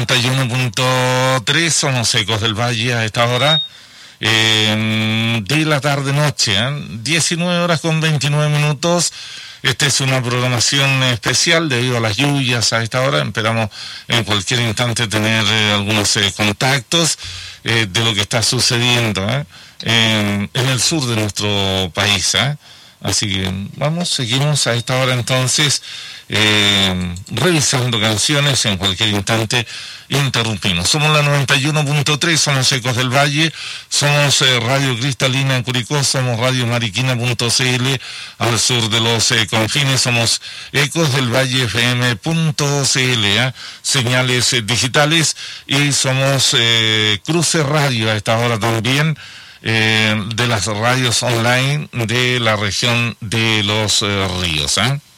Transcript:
91.3, somos Ecos del Valle a esta hora de la tarde-noche, 19 horas con 29 minutos. Esta es una programación especial debido a las lluvias a esta hora. Esperamos en cualquier instante tener algunos contactos de lo que está sucediendo en el sur de nuestro país. Así que seguimos a esta hora entonces revisando canciones. En cualquier instante interrumpimos. Somos la 91.3, somos Ecos del Valle, somos Radio Cristalina en Curicó, somos Radio Mariquina.cl al sur de los confines, somos Ecos del Valle FM.cl, señales digitales, y somos Cruce Radio a esta hora también, de las radios online de la región de los ríos.